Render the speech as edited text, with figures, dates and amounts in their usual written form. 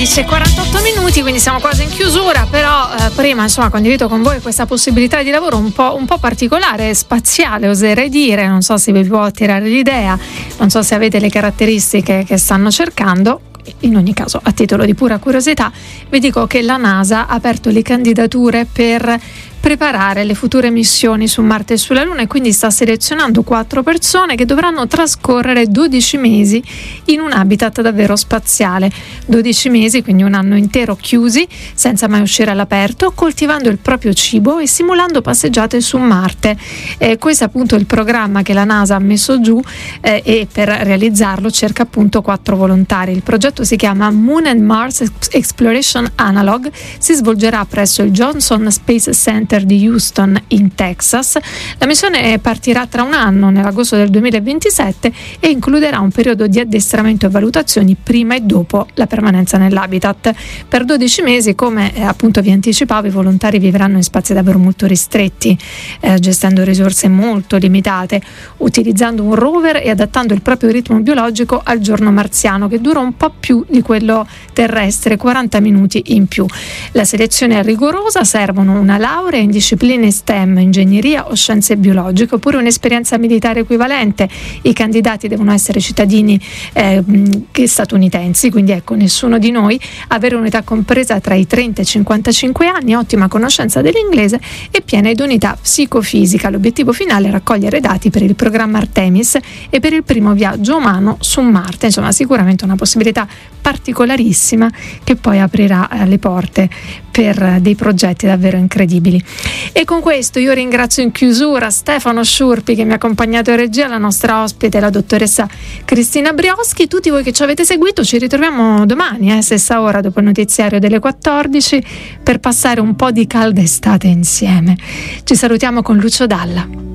11:48, quindi siamo quasi in chiusura, però prima condivido con voi questa possibilità di lavoro un po' particolare, spaziale, oserei dire. Non so se vi può attirare l'idea, non so se avete le caratteristiche che stanno cercando. In ogni caso, a titolo di pura curiosità, vi dico che la NASA ha aperto le candidature per preparare le future missioni su Marte e sulla Luna, e quindi sta selezionando 4 persone che dovranno trascorrere 12 mesi in un habitat davvero spaziale. 12 mesi, quindi un anno intero chiusi, senza mai uscire all'aperto, coltivando il proprio cibo e simulando passeggiate su Marte. Questo è appunto il programma che la NASA ha messo giù, e per realizzarlo cerca appunto 4 volontari. Il progetto si chiama Moon and Mars Exploration Analog, si svolgerà presso il Johnson Space Center di Houston in Texas. La missione partirà tra un anno, nell'agosto del 2027, e includerà un periodo di addestramento e valutazioni prima e dopo la permanenza nell'habitat. Per 12 mesi, come appunto vi anticipavo, i volontari vivranno in spazi davvero molto ristretti, gestendo risorse molto limitate, utilizzando un rover e adattando il proprio ritmo biologico al giorno marziano, che dura un po' più di quello terrestre, 40 minuti in più. La selezione è rigorosa, servono una laurea in discipline STEM, ingegneria o scienze biologiche, oppure un'esperienza militare equivalente. I candidati devono essere cittadini statunitensi, quindi ecco, nessuno di noi, avere un'età compresa tra i 30 e i 55 anni, ottima conoscenza dell'inglese e piena idoneità psicofisica. L'obiettivo finale è raccogliere dati per il programma Artemis e per il primo viaggio umano su Marte. Insomma, sicuramente una possibilità particolarissima che poi aprirà le porte per dei progetti davvero incredibili. E con questo io ringrazio in chiusura Stefano Sciurpi, che mi ha accompagnato in regia, la nostra ospite, la dottoressa Cristina Brioschi. Tutti voi che ci avete seguito, ci ritroviamo domani, stessa ora, dopo il notiziario delle 14, per passare un po' di calda estate insieme. Ci salutiamo con Lucio Dalla.